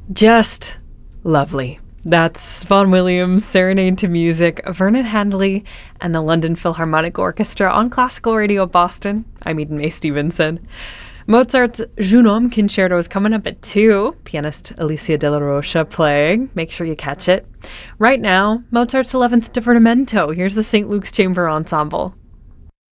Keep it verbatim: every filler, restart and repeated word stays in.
Just lovely. That's Vaughan Williams' Serenade to Music, Vernon Handley, and the London Philharmonic Orchestra on Classical Radio Boston. I'm Eden May Stevenson. Mozart's Jeune Homme Concerto is coming up at two. Pianist Alicia de la Rocha playing. Make sure you catch it. Right now, Mozart's eleventh Divertimento. Here's the Saint Luke's Chamber Ensemble.